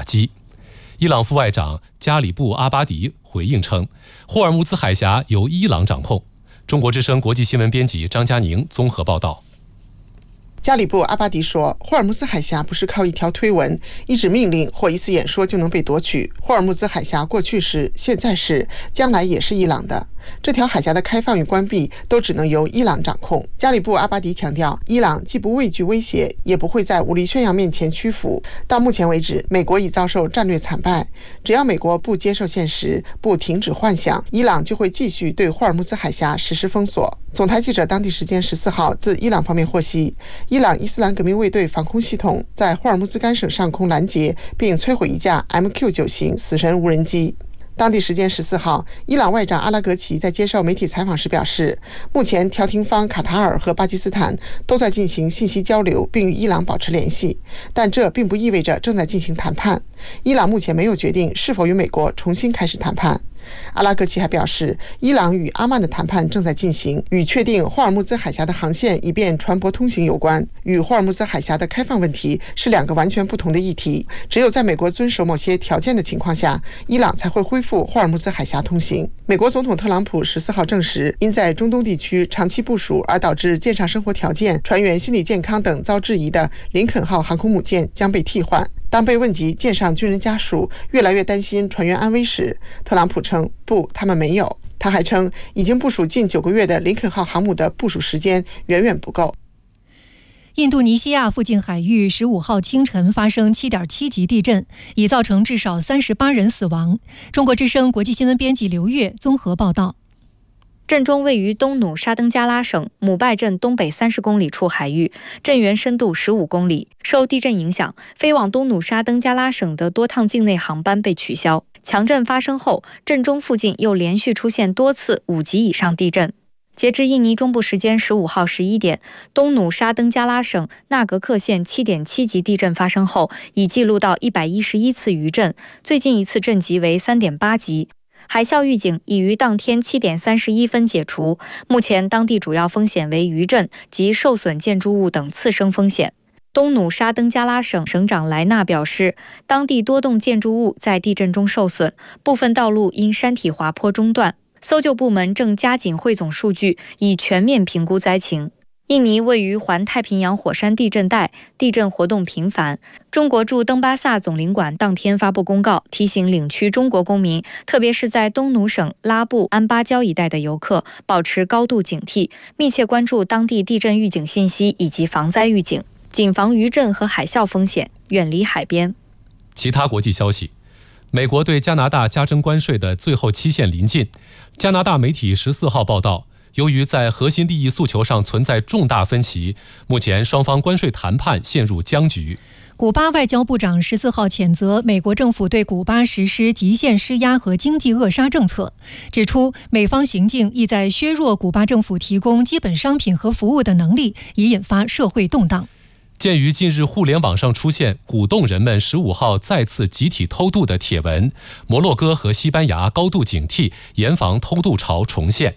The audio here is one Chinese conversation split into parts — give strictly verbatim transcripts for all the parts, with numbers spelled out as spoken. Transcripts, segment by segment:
机。伊朗副外长加里布·阿巴迪回应称，霍尔木兹海峡由伊朗掌控。中国之声国际新闻编辑张佳宁综合报道。 加里布·阿巴迪说，霍尔木兹海峡不是靠一条推文、一纸命令或一次演说就能被夺取。霍尔木兹海峡过去是、现在是、将来也是伊朗的。这条海峡的开放与关闭都只能由伊朗掌控。加里布·阿巴迪强调，伊朗既不畏惧威胁，也不会在武力宣扬面前屈服。到目前为止，美国已遭受战略惨败。只要美国不接受现实，不停止幻想，伊朗就会继续对霍尔木兹海峡实施封锁。总台记者当地时间十四号自伊朗方面获悉，伊朗伊斯兰革命卫队防空系统在霍尔木兹干省上空拦截并摧毁一架 M Q 九 型死神无人机。当地时间十四号，伊朗外长阿拉格齐在接受媒体采访时表示，目前调停方卡塔尔和巴基斯坦都在进行信息交流，并与伊朗保持联系，但这并不意味着正在进行谈判。伊朗目前没有决定是否与美国重新开始谈判。阿拉格齐还表示，伊朗与阿曼的谈判正在进行，与确定霍尔木兹海峡的航线以便船舶通行有关，与霍尔木兹海峡的开放问题是两个完全不同的议题。只有在美国遵守某些条件的情况下，伊朗才会恢复霍尔木兹海峡通行。美国总统特朗普十四号证实，因在中东地区长期部署而导致舰上生活条件、船员心理健康等遭质疑的林肯号航空母舰将被替换。当被问及舰上军人家属越来越担心船员安危时，特朗普称不，他们没有。他还称，已经部署近九个月的林肯号航母的部署时间远远不够。 印度尼西亚附近海域十五号清晨发生 七点七 级地震，已造成至少三十八人死亡。中国之声国际新闻编辑刘月综合报道。 震中位于东努沙登加拉省姆拜镇东北三十公里处海域，震源深度十五公里。受地震影响，飞往东努沙登加拉省的多趟境内航班被取消。强震发生后，震中附近又连续出现多次五级以上地震。截至印尼中部时间十五号十一点，东努沙登加拉省纳格克县 七点七 级地震发生后，已记录到一百一十一次余震，最近一次震级为 三点八 级。海啸预警已于当天七点三十一分解除，目前当地主要风险为余震及受损建筑物等次生风险。东努沙登加拉省省长莱纳表示，当地多栋建筑物在地震中受损，部分道路因山体滑坡中断。搜救部门正加紧汇总数据，以全面评估灾情。印尼位于环太平洋火山地震带，地震活动频繁。中国驻登巴萨总领馆当天发布公告，提醒领区中国公民，特别是在东努省拉布安巴礁一带的游客，保持高度警惕，密切关注当地地震预警信息以及防灾预警，谨防余震和海啸风险，远离海边。 其他国际消息，美国对加拿大加征关税的最后期限临近。加拿大媒体十四号报道，由于在核心利益诉求上存在重大分歧，目前双方关税谈判陷入僵局。 古巴外交部长十四号谴责美国政府对古巴实施极限施压和经济扼杀政策，指出美方行径意在削弱古巴政府提供基本商品和服务的能力，以引发社会动荡。 鉴于近日互联网上出现鼓动人们十五号再次集体偷渡的帖文，摩洛哥和西班牙高度警惕，严防偷渡潮重现。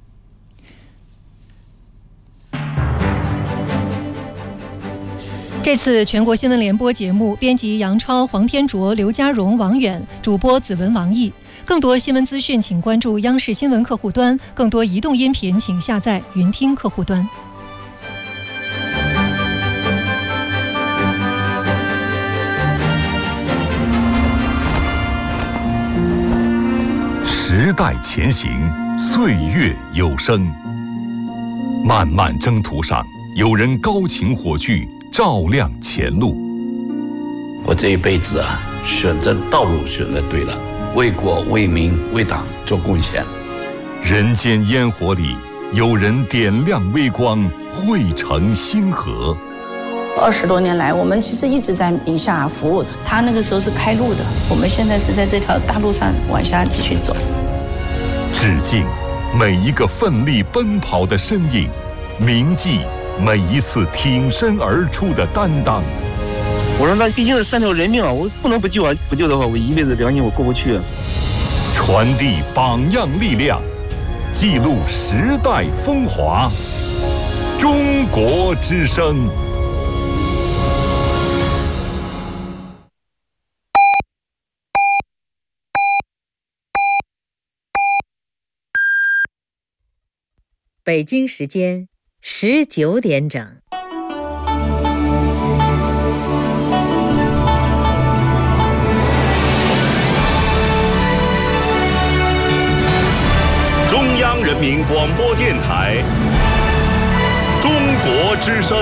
这次全国新闻联播节目，编辑杨超、黄天卓、刘家荣、王远，主播子文、王毅。更多新闻资讯，请关注央视新闻客户端；更多移动音频，请下载云听客户端。 时代前行，岁月有声。漫漫征途上，有人高擎火炬，照亮前路。 我这一辈子啊，选择道路选择对了，为国为民为党做贡献。 人间烟火里，有人点亮微光，汇成星河。 二十多年来，我们其实一直在宁夏服务。他那个时候是开路的，我们现在是在这条大路上往下继续走。 致敬每一个奋力奔跑的身影，铭记每一次挺身而出的担当。 我说那毕竟是三条人命啊，我不能不救啊！不救的话，我一辈子良心我过不去啊。 传递榜样力量，记录时代风华。中国之声。 北京时间十九点整。 中央人民广播电台中国之声。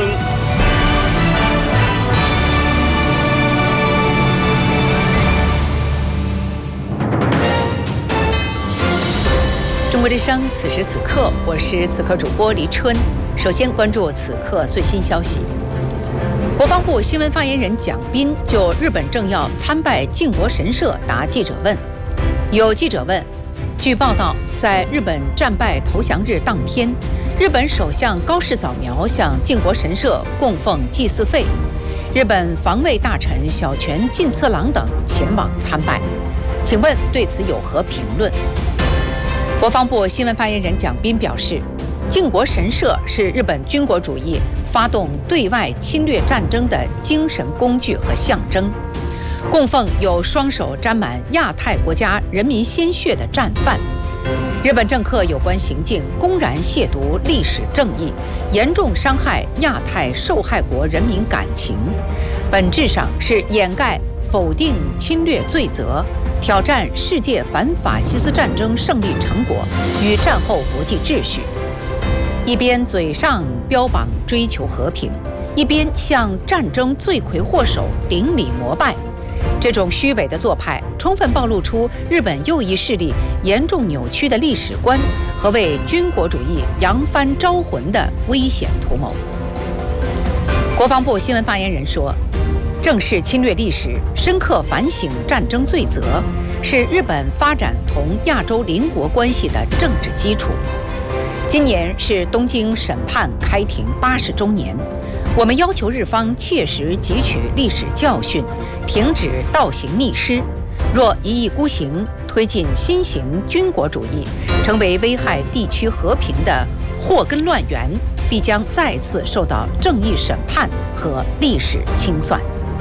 中国之声，此时此刻，我是此刻主播黎春。首先关注此刻最新消息。国防部新闻发言人蒋斌就日本政要参拜靖国神社答记者问。有记者问，据报道，在日本战败投降日当天，日本首相高市早苗向靖国神社供奉祭祀费，日本防卫大臣小泉进次郎等前往参拜，请问对此有何评论？国防部新闻发言人蒋斌表示，靖国神社是日本军国主义发动对外侵略战争的精神工具和象征，供奉有双手沾满亚太国家人民鲜血的战犯。日本政客有关行径公然亵渎历史正义，严重伤害亚太受害国人民感情，本质上是掩盖、否定侵略罪责，挑战世界反法西斯战争胜利成果与战后国际秩序。一边嘴上标榜追求和平，一边向战争罪魁祸首顶礼膜拜，这种虚伪的做派充分暴露出日本右翼势力严重扭曲的历史观和为军国主义扬帆招魂的危险图谋。国防部新闻发言人说，正视侵略历史，深刻反省战争罪责，是日本发展同亚洲邻国关系的政治基础。今年是东京审判开庭八十周年，我们要求日方切实汲取历史教训，停止倒行逆施。若一意孤行，推进新型军国主义，成为危害地区和平的祸根乱源，必将再次受到正义审判和历史清算。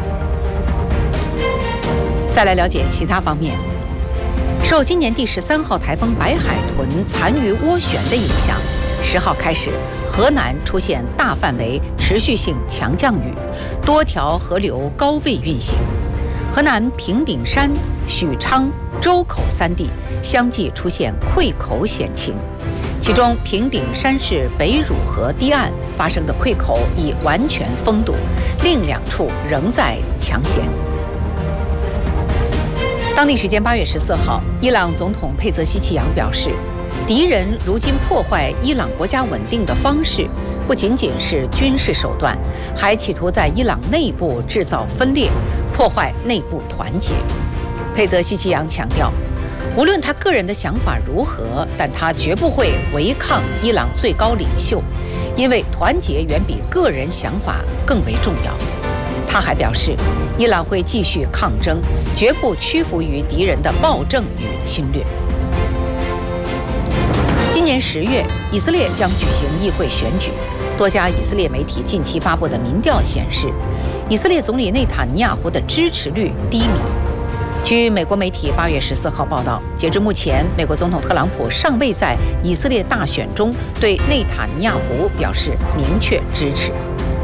再来了解其他方面。受今年第十三号台风白海豚残余涡旋的影响，十号开始，河南出现大范围持续性强降雨，多条河流高位运行。河南平顶山、许昌、周口三地相继出现溃口险情，其中平顶山市北汝河堤岸发生的溃口已完全封堵，另两处仍在抢险。当地时间八月十四号，伊朗总统佩泽西奇扬表示，敌人如今破坏伊朗国家稳定的方式，不仅仅是军事手段，还企图在伊朗内部制造分裂，破坏内部团结。佩泽西奇扬强调，无论他个人的想法如何，但他绝不会违抗伊朗最高领袖，因为团结远比个人想法更为重要。他还表示，伊朗会继续抗争，绝不屈服于敌人的暴政与侵略。今年十月，以色列将举行议会选举。多家以色列媒体近期发布的民调显示，以色列总理内塔尼亚胡的支持率低迷。据美国媒体八月十四号报道，截至目前，美国总统特朗普尚未在以色列大选中对内塔尼亚胡表示明确支持。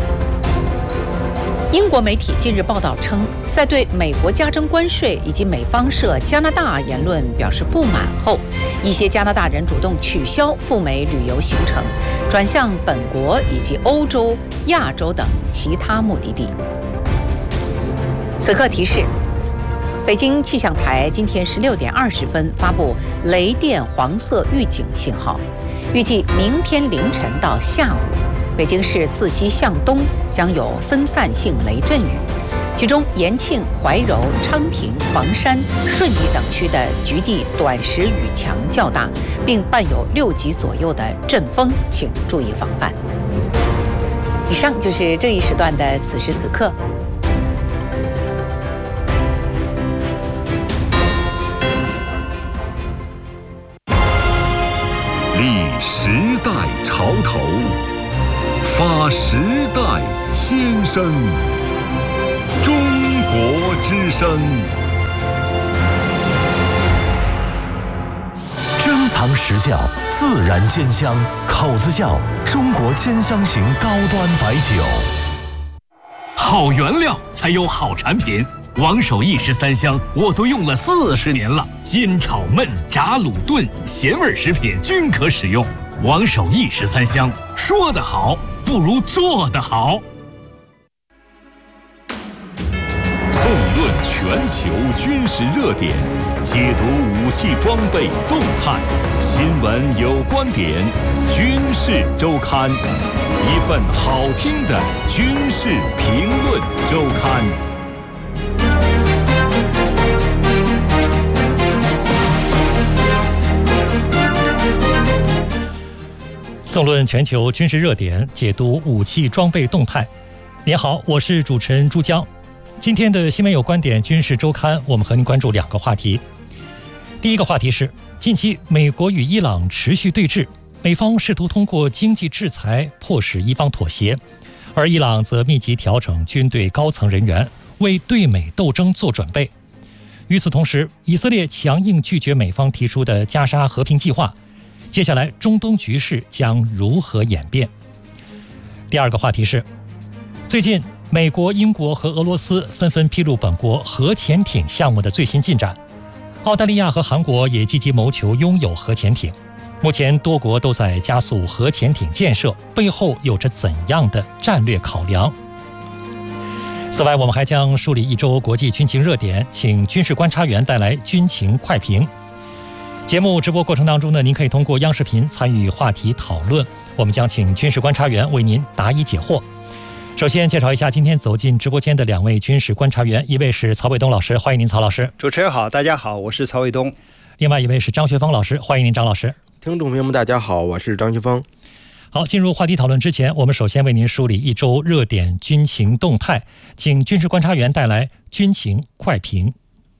英国媒体近日报道称，在对美国加征关税以及美方涉加拿大言论表示不满后，一些加拿大人主动取消赴美旅游行程，转向本国以及欧洲、亚洲等其他目的地。此刻提示：北京气象台今天十六点二十分发布雷电黄色预警信号，预计明天凌晨到下午，北京市自西向东将有分散性雷阵雨，其中延庆、怀柔、昌平、房山、顺义等区的局地短时雨强较大，并伴有六级左右的阵风，请注意防范。以上就是这一时段的此时此刻。 立时代潮头，发时代先声。中国之声， 真珍藏实效，自然鲜香，口子窖中国兼香型高端白酒。 好原料才有好产品。王守义十三香我都用了四十年了，煎炒焖炸卤炖咸味食品均可使用。王守义十三香，说得好不如做得好。 纵论全球军事热点，解读武器装备动态，新闻有观点，军事周刊，一份好听的军事评论周刊。 纵论全球军事热点，解读武器装备动态。您好，我是主持人朱江。今天的新闻有观点军事周刊，我们和您关注两个话题。第一个话题是，近期美国与伊朗持续对峙，美方试图通过经济制裁迫使伊方妥协，而伊朗则密集调整军队高层人员，为对美斗争做准备。与此同时，以色列强硬拒绝美方提出的加沙和平计划。接下来，中东局势将如何演变？第二个话题是，最近美国、英国和俄罗斯纷纷披露本国核潜艇项目的最新进展。澳大利亚和韩国也积极谋求拥有核潜艇。目前多国都在加速核潜艇建设，背后有着怎样的战略考量？此外，我们还将梳理一周国际军情热点，请军事观察员带来军情快评。节目直播过程当中呢，您可以通过央视频参与话题讨论，我们将请军事观察员为您答疑解惑。首先介绍一下今天走进直播间的两位军事观察员，一位是曹卫东老师，欢迎您曹老师。 主持人好，大家好，我是曹卫东。 另外一位是张学峰老师，欢迎您张老师。 听众朋友们大家好，我是张学峰。 好，进入话题讨论之前，我们首先为您梳理一周热点军情动态，请军事观察员带来军情快评。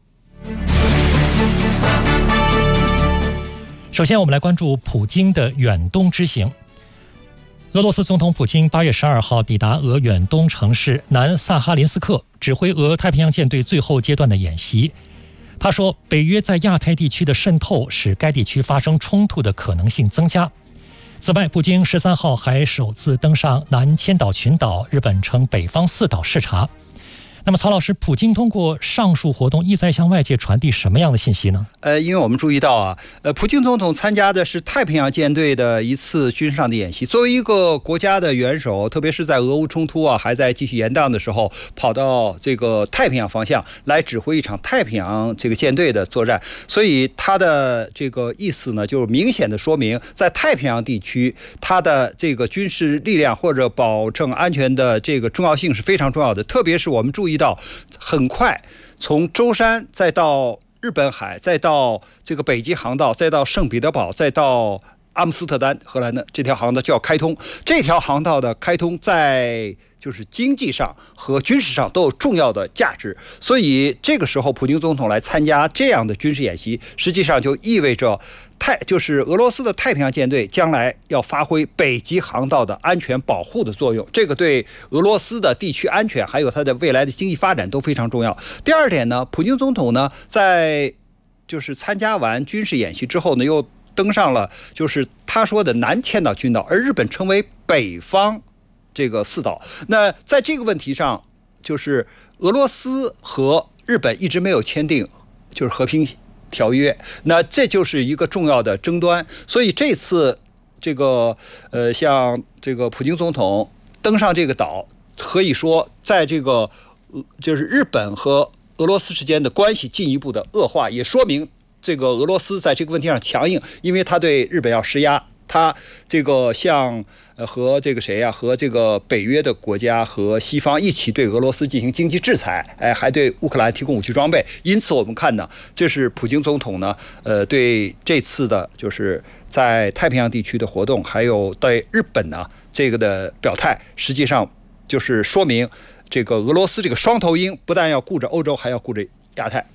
首先我们来关注普京的远东之行。俄罗斯总统普京八月十二号抵达俄远东城市南萨哈林斯克，指挥俄太平洋舰队最后阶段的演习。他说，北约在亚太地区的渗透使该地区发生冲突的可能性增加。此外，普京十三号还首次登上南千岛群岛，日本称北方四岛视察。那么曹老师，普京通过上述活动意在向外界传递什么样的信息呢？ 呃，因为我们注意到啊，呃，普京总统参加的是太平洋舰队的一次军事上的演习。作为一个国家的元首，特别是在俄乌冲突啊还在继续延宕的时候，跑到这个太平洋方向来指挥一场太平洋这个舰队的作战，所以他的这个意思呢，就是明显的说明，在太平洋地区，他的这个军事力量或者保证安全的这个重要性是非常重要的。特别是我们注意到，很快从舟山再到日本海，再到这个北极航道，再到圣彼得堡，再到阿姆斯特丹，荷兰的这条航道就要开通。这条航道的开通，在就是经济上和军事上都有重要的价值，所以这个时候普京总统来参加这样的军事演习，实际上就意味着太就是俄罗斯的太平洋舰队将来要发挥北极航道的安全保护的作用，这个对俄罗斯的地区安全还有它的未来的经济发展都非常重要。第二点呢，普京总统呢在就是参加完军事演习之后呢，又登上了就是他说的南千岛群岛，而日本称为北方这个四岛。那在这个问题上，就是俄罗斯和日本一直没有签订就是和平条约，那这就是一个重要的争端。所以这次这个呃，像这个普京总统登上这个岛，可以说在这个就是日本和俄罗斯之间的关系进一步的恶化，也说明这个俄罗斯在这个问题上强硬，因为他对日本要施压，他这个像呃和这个谁呀、啊，和这个北约的国家和西方一起对俄罗斯进行经济制裁，哎，还对乌克兰提供武器装备。因此，我们看呢，这是普京总统呢，呃，对这次的就是在太平洋地区的活动，还有对日本呢这个的表态，实际上就是说明这个俄罗斯这个双头鹰不但要顾着欧洲，还要顾着亚太。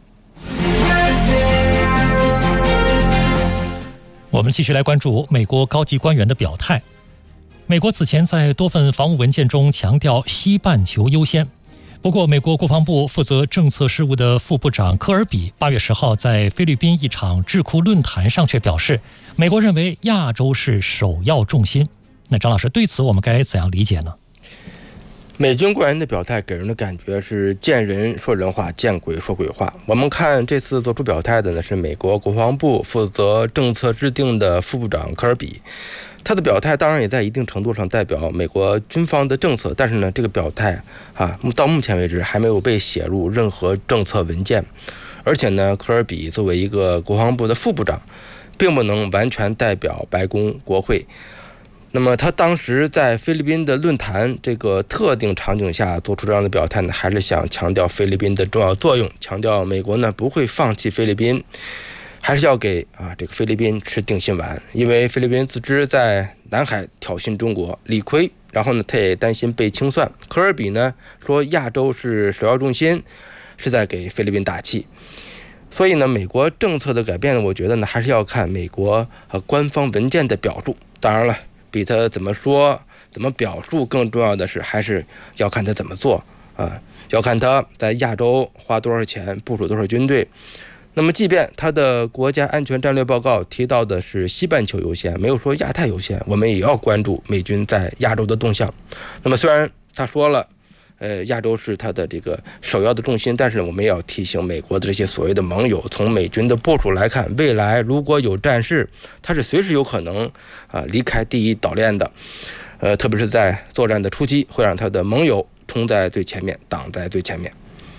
我们继续来关注美国高级官员的表态。美国此前在多份防务文件中强调西半球优先。 不过，美国国防部负责政策事务的副部长科尔比八月十号在菲律宾一场智库论坛上却表示，美国认为亚洲是首要重心。那张老师，对此我们该怎样理解呢？ 美军官员的表态给人的感觉是见人说人话，见鬼说鬼话。我们看这次做出表态的呢是美国国防部负责政策制定的副部长科尔比，他的表态当然也在一定程度上代表美国军方的政策，但是呢，这个表态啊，到目前为止还没有被写入任何政策文件。而且呢，科尔比作为一个国防部的副部长，并不能完全代表白宫国会。那么他当时在菲律宾的论坛这个特定场景下做出这样的表态呢，还是想强调菲律宾的重要作用，强调美国呢不会放弃菲律宾，还是要给啊这个菲律宾吃定心丸。因为菲律宾自知在南海挑衅中国理亏，然后呢他也担心被清算。科尔比呢说亚洲是首要重心，是在给菲律宾打气。所以呢，美国政策的改变呢，我觉得呢还是要看美国呃官方文件的表述。当然了，比他怎么说、怎么表述更重要的是，还是要看他怎么做啊、呃，要看他在亚洲花多少钱、部署多少军队。那么，即便他的国家安全战略报告提到的是西半球优先，没有说亚太优先，我们也要关注美军在亚洲的动向。那么，虽然他说了，呃，亚洲是他的这个首要的重心，但是我们也要提醒美国的这些所谓的盟友，从美军的部署来看，未来如果有战事，他是随时有可能啊、呃、离开第一岛链的，呃，特别是在作战的初期，会让他的盟友冲在最前面，挡在最前面。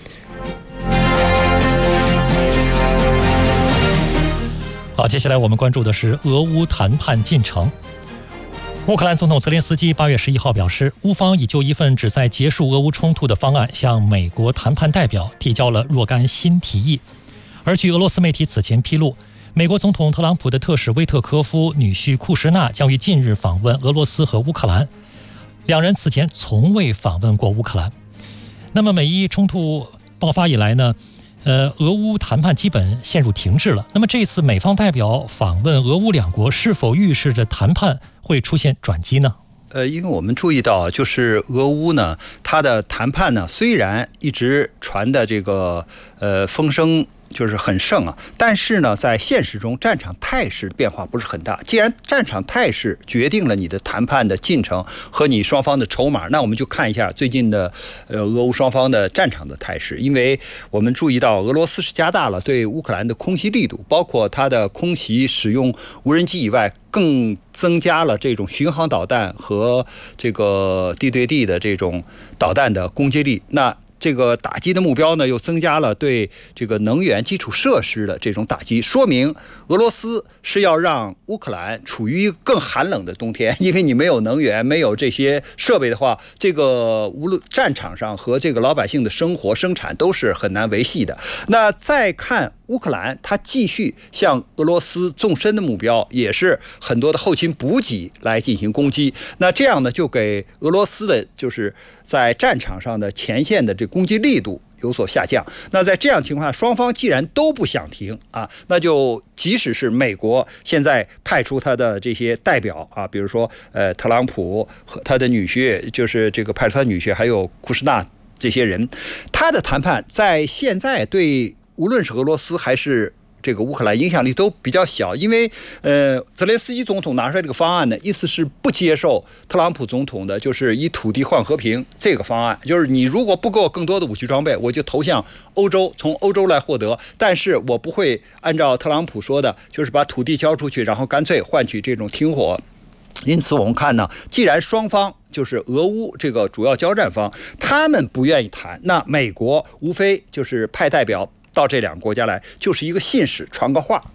好，接下来我们关注的是俄乌谈判进程。乌克兰总统泽连斯基八月十一号表示，乌方已就一份旨在结束俄乌冲突的方案向美国谈判代表提交了若干新提议。而据俄罗斯媒体此前披露，美国总统特朗普的特使威特科夫女婿库什纳将于近日访问俄罗斯和乌克兰，两人此前从未访问过乌克兰。那么美伊冲突爆发以来呢，呃，俄乌谈判基本陷入停滞了。那么这次美方代表访问俄乌两国，是否预示着谈判会出现转机呢？ 呃，因为我们注意到，就是俄乌呢，它的谈判呢，虽然一直传的这个呃风声就是很盛啊，但是呢，在现实中战场态势变化不是很大。既然战场态势决定了你的谈判的进程和你双方的筹码，那我们就看一下最近的呃俄乌双方的战场的态势。因为我们注意到，俄罗斯是加大了对乌克兰的空袭力度，包括它的空袭使用无人机以外，更增加了这种巡航导弹和这个地对地的这种导弹的攻击力。那这个打击的目标呢，又增加了对这个能源基础设施的这种打击，说明俄罗斯是要让乌克兰处于更寒冷的冬天，因为你没有能源、没有这些设备的话，这个无论战场上和这个老百姓的生活生产都是很难维系的。那再看乌克兰，它继续向俄罗斯纵深的目标，也是很多的后勤补给来进行攻击。那这样呢，就给俄罗斯的就是在战场上的前线的这攻击力度有所下降。那在这样情况下，双方既然都不想停啊，那就即使是美国现在派出他的这些代表啊，比如说呃特朗普和他的女婿，就是这个派出他女婿，还有库什纳这些人，他的谈判在现在对无论是俄罗斯还是这个乌克兰影响力都比较小，因为呃，泽连斯基总统拿出来这个方案呢，意思是不接受特朗普总统的，就是以土地换和平这个方案，就是你如果不给我更多的武器装备，我就投向欧洲，从欧洲来获得，但是我不会按照特朗普说的，就是把土地交出去，然后干脆换取这种停火。因此我们看呢，既然双方就是俄乌这个主要交战方，他们不愿意谈，那美国无非就是派代表到这两个国家来，就是一个信使，传个话。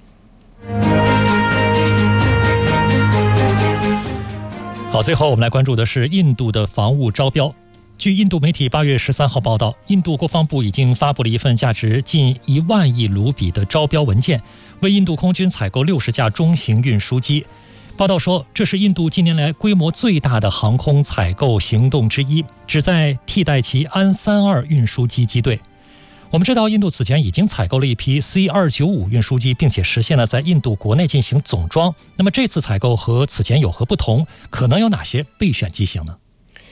好，最后我们来关注的是印度的防务招标。据印度媒体八月十三号报道，印度国防部已经发布了一份价值近一万亿卢比的招标文件，为印度空军采购六十架中型运输机。报道说，这是印度近年来规模最大的航空采购行动之一，旨在替代其安三二运输机机队。我们知道，印度此前已经采购了一批 C 二九五运输机，并且实现了在印度国内进行总装。那么这次采购和此前有何不同？可能有哪些备选机型呢？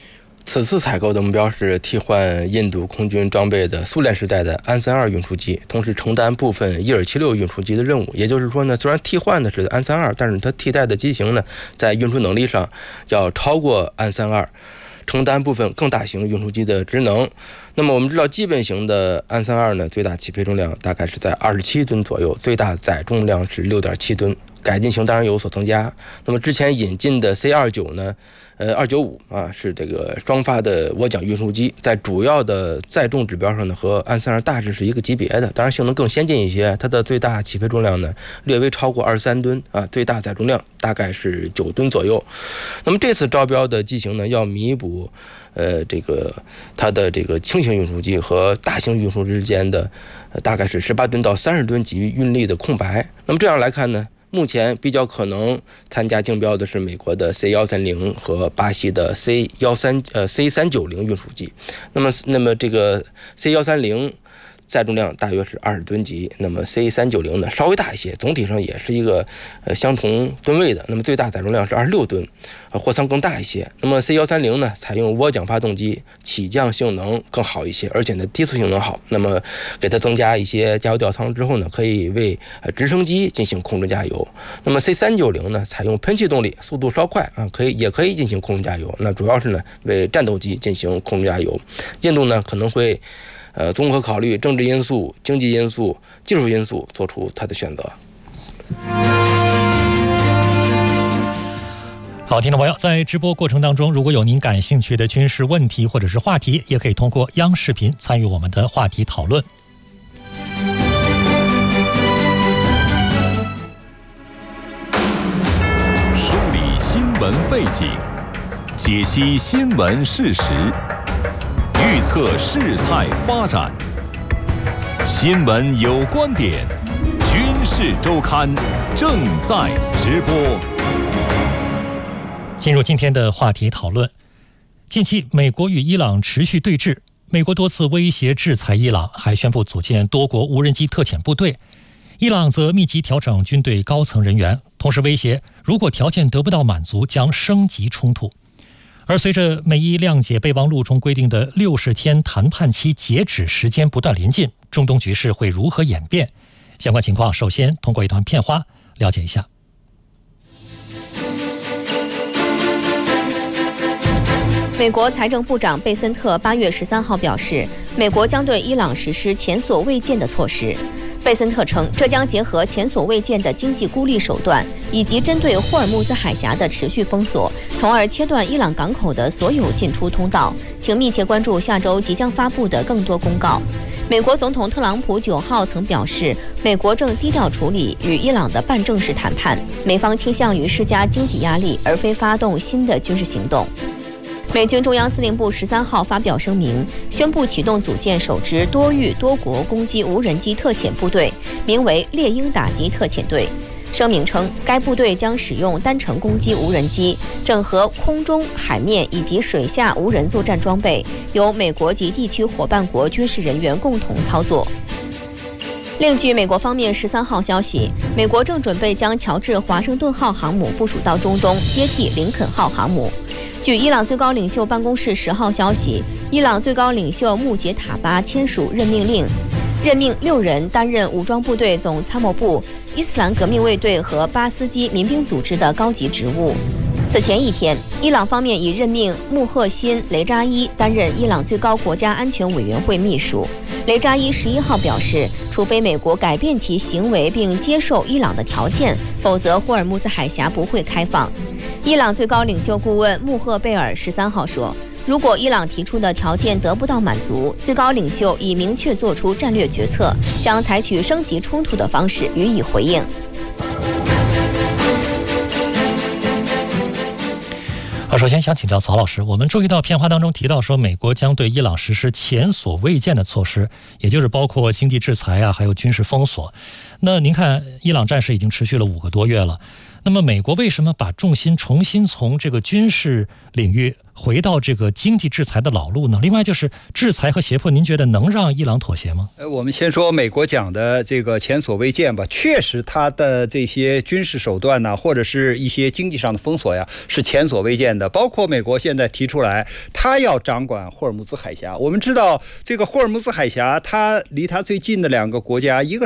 此次采购的目标是替换印度空军装备的苏联时代的安三二运输机，同时承担部分伊尔七六运输机的任务。也就是说呢，虽然替换的是安三二，但是它替代的机型呢，在运输能力上要超过安三二，承担部分更大型运输机的职能。那么我们知道，基本型的安三二呢，最大起飞重量大概是在二十七吨左右，最大载重量是六点七吨。改进型当然有所增加。那么之前引进的 C 二十九呢，呃二九五啊，是这个双发的涡桨运输机，在主要的载重指标上呢，和安三二大致是一个级别的，当然性能更先进一些。它的最大起飞重量呢，略微超过二十三吨啊，最大载重量大概是九吨左右。那么这次招标的机型呢，要弥补呃这个它的这个轻型运输机和大型运输之间的、呃、大概是十八吨到三十吨级运力的空白。那么这样来看呢，目前比较可能参加竞标的是美国的 C 一三零和巴西的 C 一三呃 C 三九零运输机。那么那么这个 C 一三零载重量大约是二十吨级，那么 C 三九零呢稍微大一些，总体上也是一个呃相同吨位的，那么最大载重量是二十六吨，呃货舱更大一些。那么 C 一三零呢采用涡桨发动机，起降性能更好一些，而且呢低速性能好。那么给它增加一些加油吊舱之后呢，可以为呃直升机进行空中加油。那么 C 三九零呢采用喷气动力，速度稍快啊，可以也可以进行空中加油。那主要是呢为战斗机进行空中加油。印度呢可能会呃，综合考虑政治因素、经济因素、技术因素，做出他的选择。 好，听众朋友，在直播过程当中，如果有您感兴趣的军事问题或者是话题，也可以通过央视频参与我们的话题讨论。 梳理新闻背景，解析新闻事实，预测事态发展，新闻有观点，军事周刊正在直播。 进入今天的话题讨论。近期，美国与伊朗持续对峙，美国多次威胁制裁伊朗，还宣布组建多国无人机特遣部队。伊朗则密集调整军队高层人员，同时威胁，如果条件得不到满足，将升级冲突。而随着美伊谅解备忘录中规定的六十天谈判期截止时间不断临近，中东局势会如何演变？相关情况，首先通过一段片花了解一下。 美国财政部长贝森特八月十三号表示，美国将对伊朗实施前所未见的措施。贝森特称，这将结合前所未见的经济孤立手段，以及针对霍尔木兹海峡的持续封锁，从而切断伊朗港口的所有进出通道。请密切关注下周即将发布的更多公告。美国总统特朗普九号曾表示，美国正低调处理与伊朗的半正式谈判，美方倾向于施加经济压力，而非发动新的军事行动。美军中央司令部十三号发表声明，宣布启动组建首支多域多国攻击无人机特遣部队，名为猎鹰打击特遣队。声明称，该部队将使用单程攻击无人机，整合空中、海面以及水下无人作战装备，由美国及地区伙伴国军事人员共同操作。另据美国方面十三号消息，美国正准备将乔治华盛顿号航母部署到中东，接替林肯号航母。据伊朗最高领袖办公室十号消息，伊朗最高领袖穆杰塔巴签署任命令，任命六人担任武装部队总参谋部、伊斯兰革命卫队和巴斯基民兵组织的高级职务。此前一天，伊朗方面已任命穆赫辛·雷扎伊担任伊朗最高国家安全委员会秘书。雷扎伊十一号表示，除非美国改变其行为并接受伊朗的条件，否则霍尔木兹海峡不会开放。伊朗最高领袖顾问穆赫贝尔十三号说，如果伊朗提出的条件得不到满足，最高领袖已明确做出战略决策，将采取升级冲突的方式予以回应。 好，首先想请教曹老师，我们注意到片花当中提到说，美国将对伊朗实施前所未见的措施，也就是包括经济制裁啊，还有军事封锁。那您看，伊朗战事已经持续了五个多月了， 那么美国为什么把重心重新从这个军事领域回到这个经济制裁的老路呢？另外就是制裁和胁迫，您觉得能让伊朗妥协吗？ 呃，我们先说美国讲的这个前所未见吧，确实它的这些军事手段呢，或者是一些经济上的封锁呀，是前所未见的。包括美国现在提出来，它要掌管霍尔木兹海峡。我们知道这个霍尔木兹海峡，它离它最近的两个国家，一个